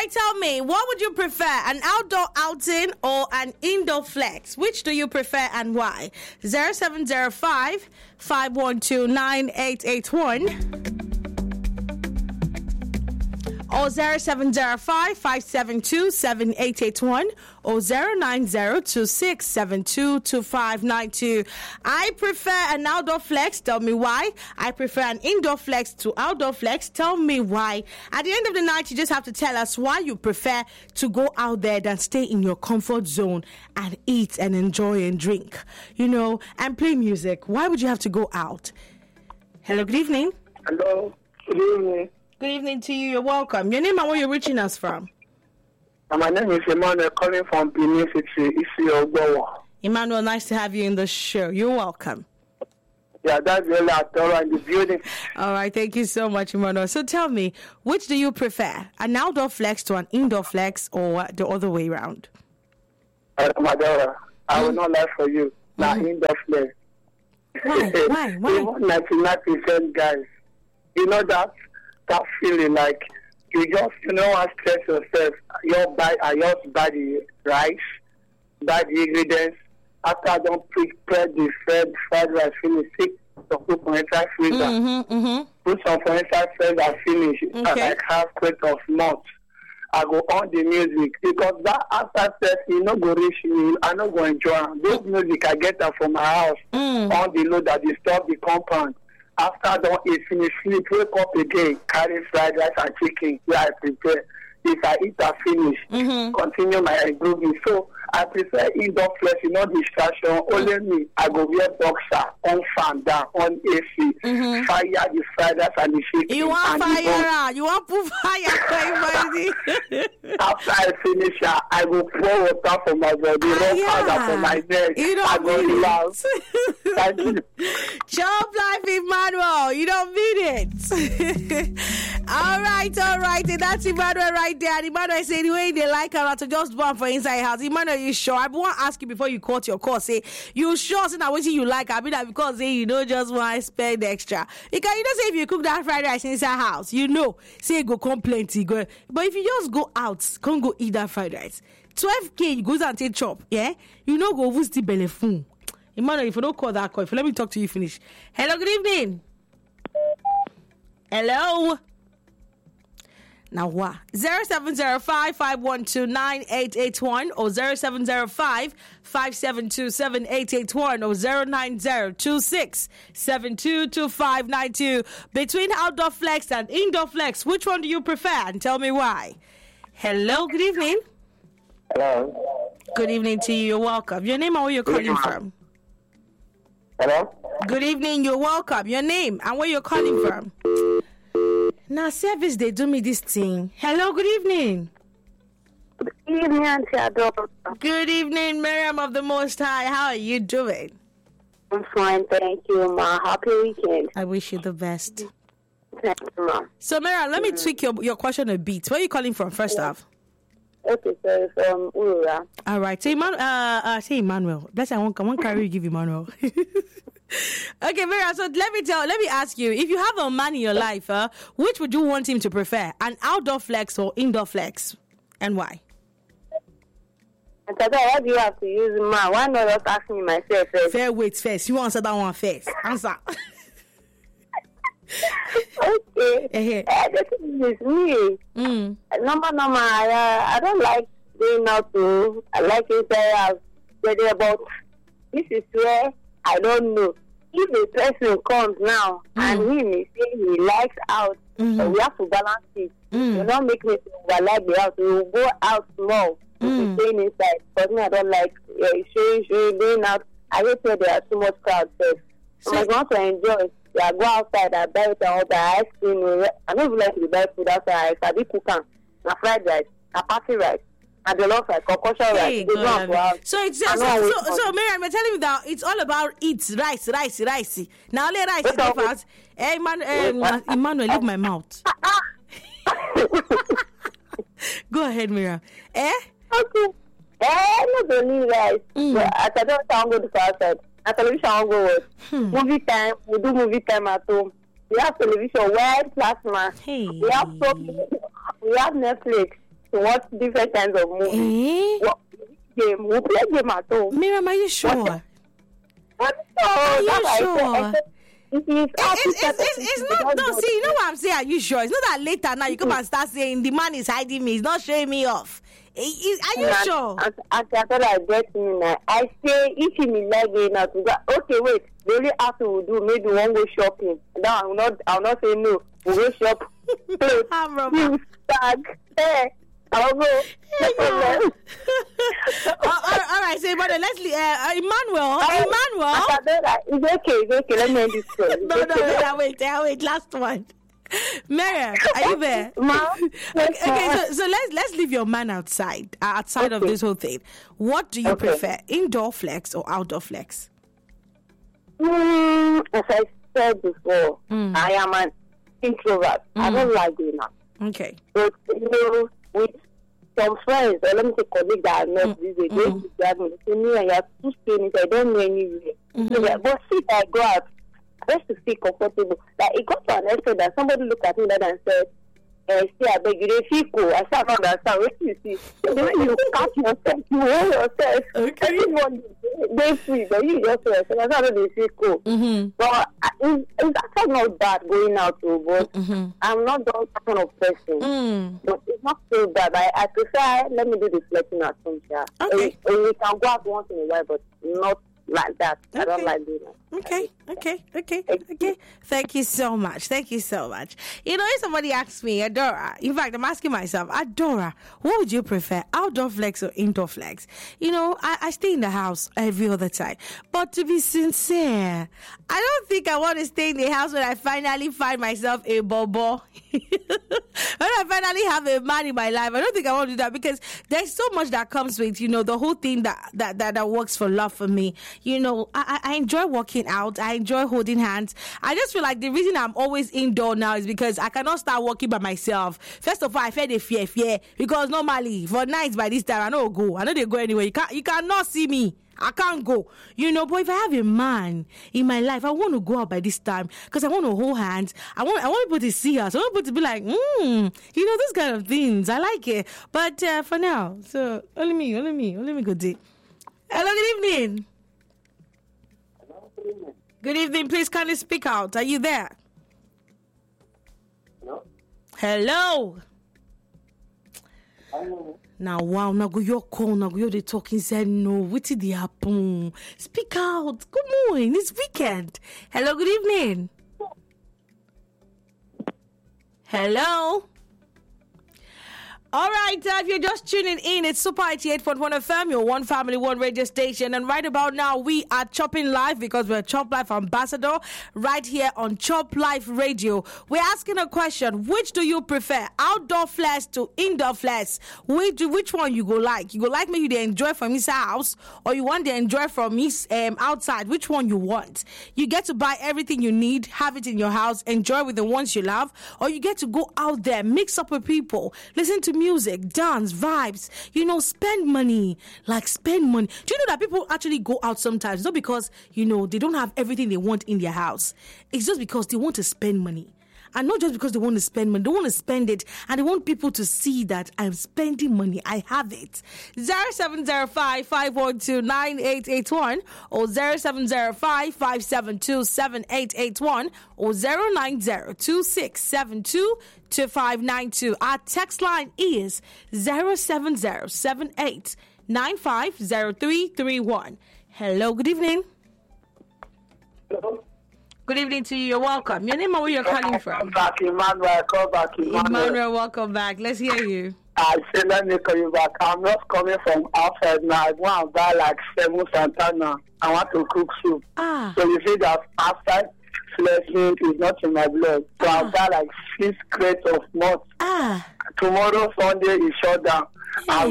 tell me, what would you prefer, an outdoor outing or an indoor flex? Which do you prefer and why? 0705 512 9881 or 0705 572 7881 or 09026722592. I prefer an outdoor flex. Tell me why. I prefer an indoor flex to outdoor flex. Tell me why. At the end of the night, you just have to tell us why you prefer to go out there than stay in your comfort zone and eat and enjoy and drink, and play music. Why would you have to go out? Hello, good evening. Hello, good evening. Good evening to you. You're welcome. Your name and where you're reaching us from? My name is Emmanuel, calling from Benin City, Isiogbowo. Emmanuel, nice to have you in the show. You're welcome. Yeah, that's really Atora in the building. All right, thank you so much, Emmanuel. So tell me, which do you prefer, an outdoor flex to an indoor flex or the other way around? My daughter, I will not lie for you. Now, indoor flex. Why? 99% guys. You know that feeling like you just want to stress yourself. I just buy the rice, buy the ingredients. After I don't prepare the fried rice, finish it. So put for inside freezer. Put some for inside freezer, finish. Like half crate of nuts. I go on the music because that after sex, go reach me. I not go enjoy. This music I get that from my house on the load that disturb the compound. After I don't eat, finish, sleep, wake up again, carry fried rice and chicken where I prepare. If I eat and finish, continue my grooving. So I prefer indoor flex, distraction. Only me. I go wear boxer, on fan down, on AC, fire the fried rice and the chicken. You want fire? You want put fire? After I finish, I go pour water for my body, rub powder for my neck. I go relax. Thank you. Job life, Emmanuel. You don't mean it. All right. And that's Emmanuel right there. And Emmanuel say the way they like her to just born for inside house. Emmanuel, you sure? I want to ask you before you cut your course. Say you sure? Say now what you like? I mean that because say you don't just want to spend extra. Because say if you cook that fried rice inside house, say go complain to go. But if you just go out, can't go eat that fried rice. 12K you goes and take chop. Yeah, go visit belly full. Emmanuel, if you don't call that call, let me talk to you finish. Hello, good evening. Hello. Now what? 0705-512-9881 or 0705-572-7881 or 090-2672-2592. Between outdoor flex and indoor flex, which one do you prefer? And tell me why. Hello, good evening. Hello. Good evening to you. You're welcome. Your name and where you're calling from? Hello. Good evening. You're welcome. Your name and where you're calling from? Now, service, they do me this thing. Hello, good evening. Good evening, Auntie Adora. Good evening, Miriam of the Most High. How are you doing? I'm fine, thank you, Ma. Happy weekend. I wish you the best. Thank you, Ma. So, Miriam, let me tweak your question a bit. Where are you calling from, first off? Okay, so from Urura. All right. Say Emmanuel. Bless you, I won't carry you, give Emmanuel. Okay, Miriam, so let me ask you, if you have a man in your life, which would you want him to prefer? An outdoor flex or indoor flex? And why? And Tata, why do you have to use Ma? Why not just ask me myself first? Fair wait first. You answer that one first. Answer. Okay. The thing is me. Number, I don't like going out to. I like inside house. But this is where I don't know. If a person comes now and him is saying he likes out, so we have to balance it. You don't make me like the house. We will go out small. Staying inside. But me, I don't like showing going out. I just say there are too much crowd. So I want to enjoy. I go outside, I buy it and order ice cream. I don't even like to buy food outside. I be cooking. Na fried rice, na party rice, and the love like concussion rice. So it's just so Miriam, you're telling me that it's all about eat rice. Now only rice is different. Hey man, Emmanuel, leave my mouth. Go ahead, Miriam. Okay. Not only rice. But I don't sound good for outside. At television, I'll go with movie time. We do movie time at home. We have television, wide plasma. Hey. We have Netflix. to watch different kinds of movies. Game. We play game at home. Miriam, are you sure? Are you sure? It's not. No, see, you know what I'm saying? Are you sure? It's not that later now you come and start saying the man is hiding me. He's not showing me off. Are you sure? I thought I get me now. I say if he me like going out, okay, wait. The only after we do maybe one go shopping. Now I'll not say no. We go shop. You stag. Hey. I'll go. All right, so let's Emmanuel. It's okay. Let me end this story. No, wait. Last one. Miriam, are you there? Okay, so let's leave your man outside of this whole thing. What do you prefer, indoor flex or outdoor flex? As I said before, I am an introvert. I don't like doing that. Okay. But with some friends, or let me say colleagues that are not busy, they to drag me. They say, me and you are too strange. I don't know anywhere. But see, I go out. I used to feel comfortable. Like it got to an extent that somebody looked at me and said, see, I beg you, they feel cool. I said, I don't understand. What do you see? The way you catch yourself, you hold yourself. Okay. Everyone, they free, but you just say, I said, they feel cool. But it's actually not bad going out, but I'm not that kind of person. But it's not so bad. I prefer, let me do the flexing at home. Okay. And we can go out once in a while, but not like that. Okay. I don't like doing that. Okay. Thank you so much. You know, if somebody asks me, Adora, in fact, I'm asking myself, Adora, what would you prefer, outdoor flex or indoor flex? You know, I stay in the house every other time. But to be sincere, I don't think I want to stay in the house when I finally find myself a bobo. When I finally have a man in my life, I don't think I want to do that because there's so much that comes with, you know, the whole thing that works for love for me. You know, I enjoy walking out. I enjoy holding hands. I just feel like the reason I'm always indoor now is because I cannot start walking by myself. First of all, I feel the fear because normally for nights by this time I don't go. I know they go anywhere. You cannot see me. I can't go, you know. But if I have a man in my life, I want to go out by this time because I want to hold hands. I want people to see us. I want people to be like, you know, those kind of things. I like it. But for now, so only me go deep. Hello, good evening. Good evening. Please kindly speak out. Are you there? Hello. Now, wow, now go your call, now go your they talking, said no, what did they happen? Speak out. Good morning, it's weekend. Hello, good evening. Hello. All right, if you're just tuning in, it's Super 88.1 FM, your one family, one radio station. And right about now, we are chopping live because we're Chop Life Ambassador right here on Chop Life Radio. We're asking a question. Which do you prefer, outdoor flex to indoor flex? Which one you go like? You go like maybe they enjoy from his house or you want to enjoy from his outside? Which one you want? You get to buy everything you need, have it in your house, enjoy with the ones you love, or you get to go out there, mix up with people, listen to music, dance, vibes, you know, spend money. Do you know that people actually go out sometimes not because, you know, they don't have everything they want in their house. It's just because they want to spend money. And not just because they want to spend money, they want to spend it and they want people to see that I'm spending money. I have it. 0705-512-9881 or 0705-572-7881 or 090-2672-2592. Our text line is 070-7895-0331. Hello, good evening. Hello. Good evening to you. You're welcome. Your name and where you're calling from? Emmanuel, welcome back. Let's hear you. I say, let me call you back. I'm not coming from outside now. I want to buy like 7 Santana. I want to cook soup. So you see that outside flexing is not in my blood. So I'll buy like 6 crates of nuts. Tomorrow, Sunday, is shut down.